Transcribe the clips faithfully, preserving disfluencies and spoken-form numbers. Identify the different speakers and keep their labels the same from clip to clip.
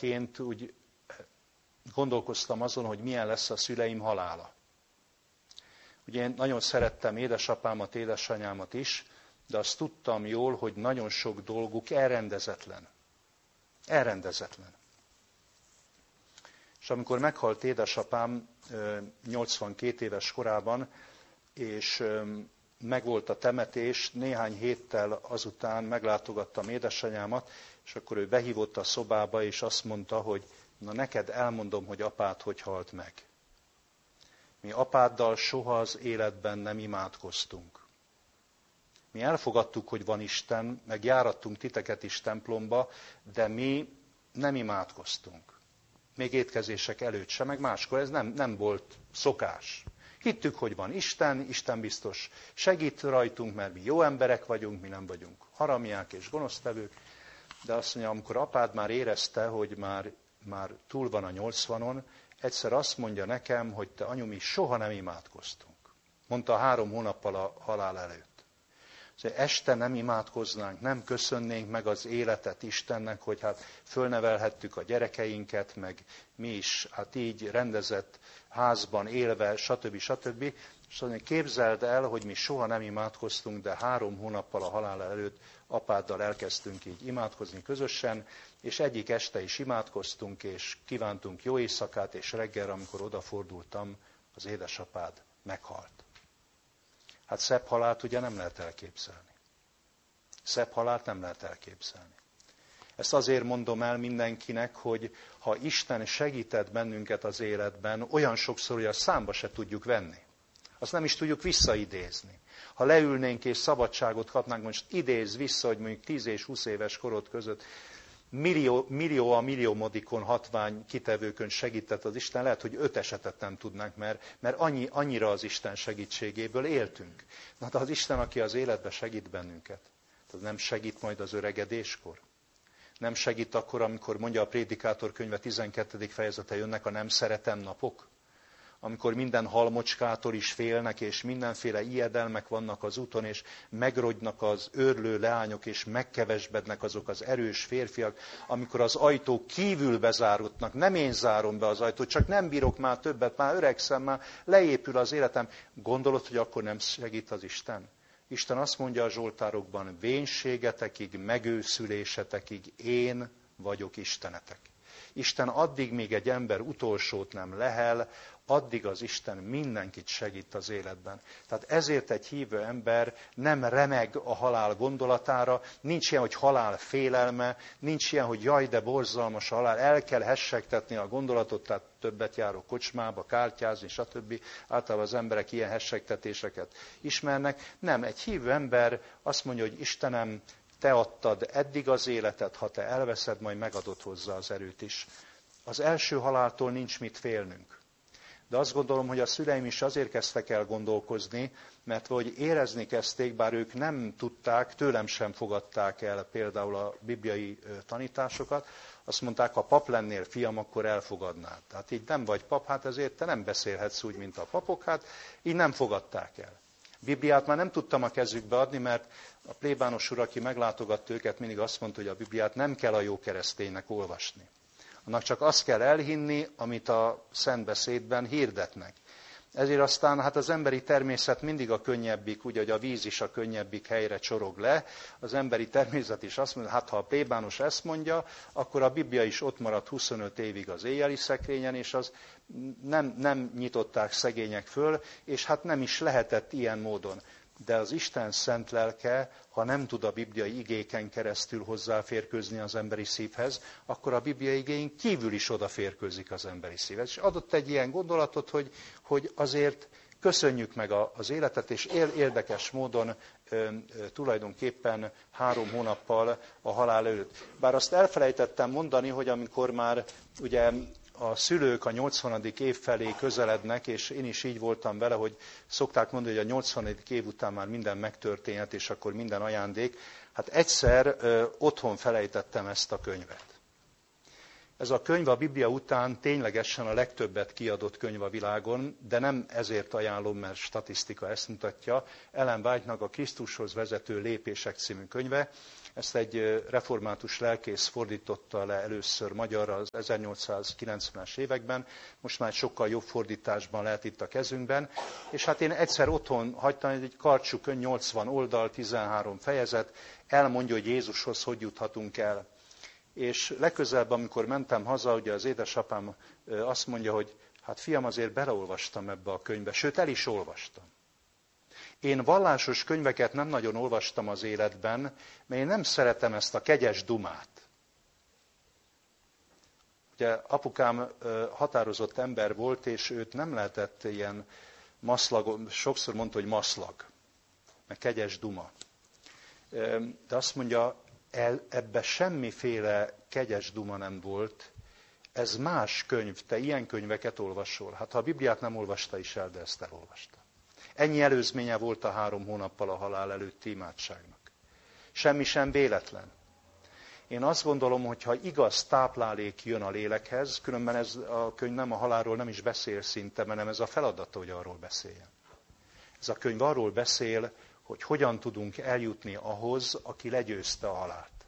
Speaker 1: gyerekként úgy gondolkoztam azon, hogy milyen lesz a szüleim halála. Ugye én nagyon szerettem édesapámat, édesanyámat is, de azt tudtam jól, hogy nagyon sok dolguk elrendezetlen. Elrendezetlen. És amikor meghalt édesapám nyolcvankét éves korában, és megvolt a temetés, néhány héttel azután meglátogattam édesanyámat, és akkor ő behívott a szobába, és azt mondta, hogy na neked elmondom, hogy apád hogy halt meg. Mi apáddal soha az életben nem imádkoztunk. Mi elfogadtuk, hogy van Isten, meg járattunk titeket is templomba, de mi nem imádkoztunk. Még étkezések előtt sem, meg máskor ez nem, nem volt szokás. Hittük, hogy van Isten, Isten biztos segít rajtunk, mert mi jó emberek vagyunk, mi nem vagyunk haramiák és gonosztevők. De azt mondja, amikor apád már érezte, hogy már, már túl van a nyolcvanon, egyszer azt mondja nekem, hogy te anyu, mi soha nem imádkoztunk. Mondta három hónappal a halál előtt. Este nem imádkoznánk, nem köszönnénk meg az életet Istennek, hogy hát fölnevelhettük a gyerekeinket, meg mi is hát így rendezett házban élve, stb. stb. És mondja, képzeld el, hogy mi soha nem imádkoztunk, de három hónappal a halál előtt apáddal elkezdtünk így imádkozni közösen, és egyik este is imádkoztunk, és kívántunk jó éjszakát, és reggel, amikor odafordultam, az édesapád meghalt. Hát szebb halált ugye nem lehet elképzelni. Szebb halált nem lehet elképzelni. Ezt azért mondom el mindenkinek, hogy ha Isten segített bennünket az életben, olyan sokszor, hogy a számba se tudjuk venni. Azt nem is tudjuk visszaidézni. Ha leülnénk és szabadságot kapnánk, most idéz vissza, hogy mondjuk tíz és húsz éves korod között millió, millió a milliómodikon hatvány kitevőkön segített az Isten, lehet, hogy öt esetet nem tudnánk, mert, mert annyi, annyira az Isten segítségéből éltünk. Na, de az Isten, aki az életbe segít bennünket, az nem segít majd az öregedéskor? Nem segít akkor, amikor mondja a Prédikátor könyve tizenkettedik fejezete, jönnek a nem szeretem napok? Amikor minden halmocskától is félnek, és mindenféle ijedelmek vannak az úton, és megrogynak az őrlő leányok, és megkevesbednek azok az erős férfiak, amikor az ajtó kívül bezáródnak, nem én zárom be az ajtót, csak nem bírok már többet, már öregszem, már leépül az életem. Gondolod, hogy akkor nem segít az Isten? Isten azt mondja a Zsoltárokban, vénségetekig, megőszülésetekig én vagyok Istenetek. Isten addig, míg egy ember utolsót nem lehel, addig az Isten mindenkit segít az életben. Tehát ezért egy hívő ember nem remeg a halál gondolatára, nincs ilyen, hogy halál félelme, nincs ilyen, hogy jaj, de borzalmas a halál, el kell hessegtetni a gondolatot, tehát többet járok kocsmába, kártyázni, stb. Általában az emberek ilyen hessegtetéseket ismernek. Nem, egy hívő ember azt mondja, hogy Istenem, te adtad eddig az életet, ha te elveszed, majd megadod hozzá az erőt is. Az első haláltól nincs mit félnünk. De azt gondolom, hogy a szüleim is azért kezdtek el gondolkozni, mert valahogy érezni kezdték, bár ők nem tudták, tőlem sem fogadták el például a bibliai tanításokat, azt mondták, ha pap lennél, fiam, akkor elfogadnád. Tehát így nem vagy pap, hát ezért te nem beszélhetsz úgy, mint a papok, hát így nem fogadták el. Bibliát már nem tudtam a kezükbe adni, mert a plébános úr, aki meglátogatta őket, mindig azt mondta, hogy a Bibliát nem kell a jó kereszténynek olvasni. Annak csak azt kell elhinni, amit a szentbeszédben hirdetnek. Ezért aztán hát az emberi természet mindig a könnyebbik, ugye, hogy a víz is a könnyebbik helyre csorog le. Az emberi természet is azt mondja, hát ha a plébános ezt mondja, akkor a Biblia is ott maradt huszonöt évig az éjjeli szekrényen, és az nem, nem nyitották szegények föl, és hát nem is lehetett ilyen módon. De az Isten szent lelke, ha nem tud a bibliai igéken keresztül hozzáférkőzni az emberi szívhez, akkor a bibliai igéin kívül is odaférkőzik az emberi szívhez. És adott egy ilyen gondolatot, hogy, hogy azért köszönjük meg az életet, és érdekes módon tulajdonképpen három hónappal a halál előtt. Bár azt elfelejtettem mondani, hogy amikor már ugye a szülők a nyolcvanadik év felé közelednek, és én is így voltam vele, hogy szokták mondani, hogy a nyolcvanadik év után már minden megtörténhet, és akkor minden ajándék. Hát egyszer ö, otthon felejtettem ezt a könyvet. Ez a könyv a Biblia után ténylegesen a legtöbbet kiadott könyv a világon, de nem ezért ajánlom, mert statisztika ezt mutatja. Ellen White-nak a Krisztushoz vezető lépések című könyve. Ezt egy református lelkész fordította le először magyarra az ezernyolcszázkilencvenes években, most már egy sokkal jobb fordításban lehet itt a kezünkben, és hát én egyszer otthon hagytam, egy karcsú könyv, nyolcvan oldal, tizenhárom fejezet, elmondja, hogy Jézushoz hogy juthatunk el. És legközelebb, amikor mentem haza, ugye az édesapám azt mondja, hogy hát fiam, azért beleolvastam ebbe a könyvbe, sőt el is olvastam. Én vallásos könyveket nem nagyon olvastam az életben, mert én nem szeretem ezt a kegyes dumát. Ugye apukám határozott ember volt, és őt nem lehetett ilyen maszlag, sokszor mondta, hogy maszlag, meg kegyes duma. De azt mondja, ebbe semmiféle kegyes duma nem volt, ez más könyv, te ilyen könyveket olvasol. Hát ha a Bibliát nem olvasta is el, de ezt elolvasta. Ennyi előzménye volt a három hónappal a halál előtti imádságnak. Semmi sem véletlen. Én azt gondolom, hogy ha igaz táplálék jön a lélekhez, különben ez a könyv nem a halálról nem is beszél szinte, hanem ez a feladata, hogy arról beszéljen. Ez a könyv arról beszél, hogy hogyan tudunk eljutni ahhoz, aki legyőzte a halált.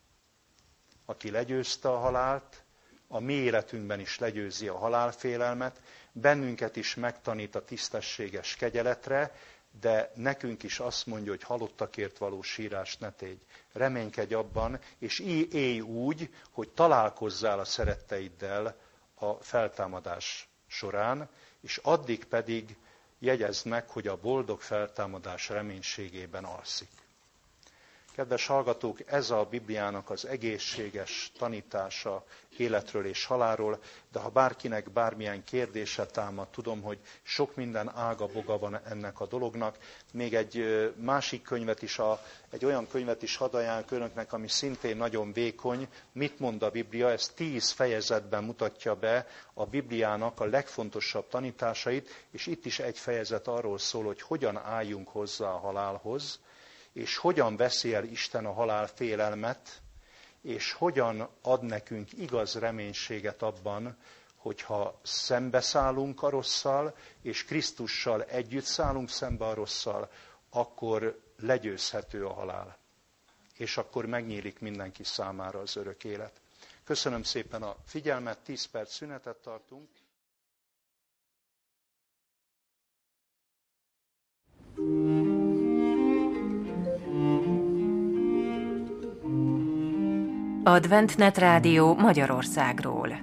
Speaker 1: Aki legyőzte a halált, a mi életünkben is legyőzi a halálfélelmet, bennünket is megtanít a tisztességes kegyeletre, de nekünk is azt mondja, hogy halottakért való sírást ne tégy. Reménykedj abban, és élj úgy, hogy találkozzál a szeretteiddel a feltámadás során, és addig pedig jegyezd meg, hogy a boldog feltámadás reménységében alszik. Kedves hallgatók, ez a Bibliának az egészséges tanítása életről és halálról, de ha bárkinek bármilyen kérdése támad, tudom, hogy sok minden ága-boga van ennek a dolognak. Még egy másik könyvet is, a, egy olyan könyvet is hadd ajánlok önöknek, ami szintén nagyon vékony. Mit mond a Biblia? Ez tíz fejezetben mutatja be a Bibliának a legfontosabb tanításait, és itt is egy fejezet arról szól, hogy hogyan álljunk hozzá a halálhoz, és hogyan veszi el Isten a halál félelmet, és hogyan ad nekünk igaz reménységet abban, hogyha szembeszállunk a rosszal, és Krisztussal együtt szállunk szembe a rosszal, akkor legyőzhető a halál. És akkor megnyílik mindenki számára az örök élet. Köszönöm szépen a figyelmet, tíz perc szünetet tartunk.
Speaker 2: Adventnet Rádió Magyarországról.